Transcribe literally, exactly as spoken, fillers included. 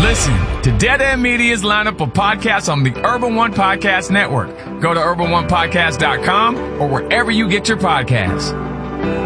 Listen to Dead End Media's lineup of podcasts on the Urban One Podcast Network. Go to urban one podcast dot com or wherever you get your podcasts.